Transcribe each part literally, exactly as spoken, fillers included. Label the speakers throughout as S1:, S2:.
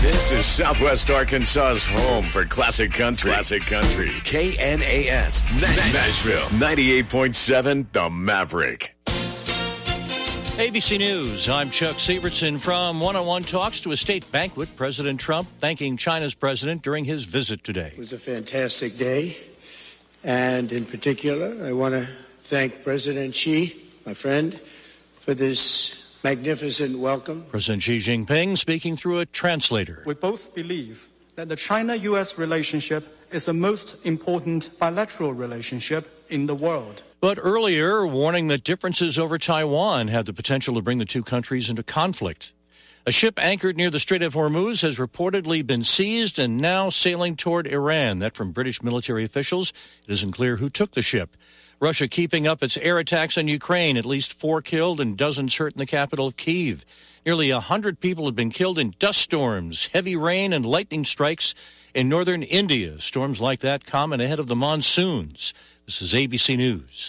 S1: This is Southwest Arkansas's home for classic country. Classic country. K N A S. Nashville. ninety-eight point seven The Maverick.
S2: A B C News, I'm Chuck Sievertson from one oh one Talks. To a state banquet, President Trump thanking China's president during his visit today.
S3: It was a fantastic day, and in particular, I want to thank President Xi, my friend, for this magnificent welcome.
S2: President Xi Jinping speaking through a translator.
S4: We both believe that the China-U S relationship is the most important bilateral relationship in the world.
S2: But earlier, warning that differences over Taiwan had the potential to bring the two countries into conflict. A ship anchored near the Strait of Hormuz has reportedly been seized and now sailing toward Iran. That from British military officials. It isn't clear who took the ship. Russia keeping up its air attacks on Ukraine. At least four killed and dozens hurt in the capital of Kyiv. Nearly one hundred people have been killed in dust storms, heavy rain, and lightning strikes in northern India. Storms like that common ahead of the monsoons. This is A B C News.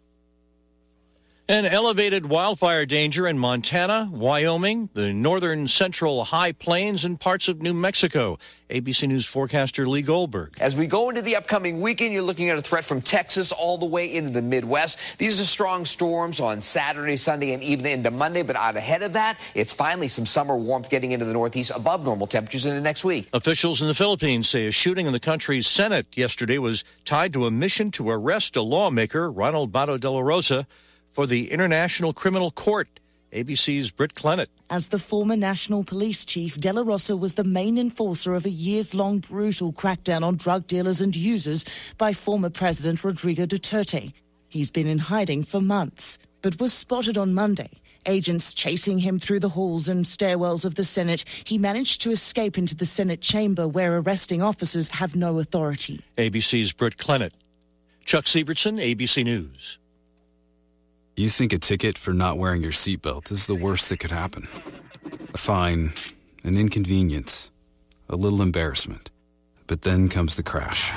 S2: An elevated wildfire danger in Montana, Wyoming, the northern central high plains, and parts of New Mexico. A B C News forecaster Lee Goldberg.
S5: As we go into the upcoming weekend, you're looking at a threat from Texas all the way into the Midwest. These are strong storms on Saturday, Sunday, and even into Monday. But out ahead of that, it's finally some summer warmth getting into the Northeast above normal temperatures into next week.
S2: Officials in the Philippines say a shooting in the country's Senate yesterday was tied to a mission to arrest a lawmaker, Ronald Bato de la Rosa, for the International Criminal Court. A B C's Britt Clennett.
S6: As the former national police chief, De La Rosa was the main enforcer of a years-long brutal crackdown on drug dealers and users by former President Rodrigo Duterte. He's been in hiding for months, but was spotted on Monday. Agents chasing him through the halls and stairwells of the Senate, he managed to escape into the Senate chamber where arresting officers have no authority.
S2: A B C's Britt Clennett. Chuck Sievertson, A B C News.
S7: You think a ticket for not wearing your seatbelt is the worst that could happen. A fine, an inconvenience, a little embarrassment. But then comes the crash.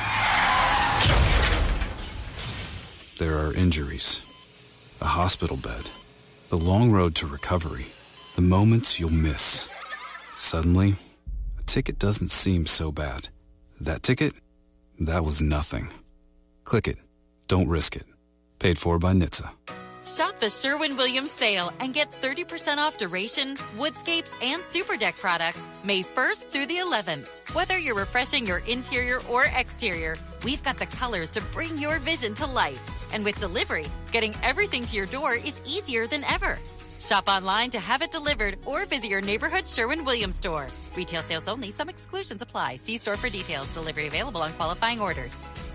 S7: There are injuries, a hospital bed, the long road to recovery, the moments you'll miss. Suddenly, a ticket doesn't seem so bad. That ticket? That was nothing. Click it. Don't risk it. Paid for by N H T S A.
S8: Shop the Sherwin-Williams sale and get thirty percent off Duration, Woodscapes, and Super Deck products May first through the eleventh. Whether you're refreshing your interior or exterior, we've got the colors to bring your vision to life. And with delivery, getting everything to your door is easier than ever. Shop online to have it delivered or visit your neighborhood Sherwin-Williams store. Retail sales only. Some exclusions apply. See store for details. Delivery available on qualifying orders.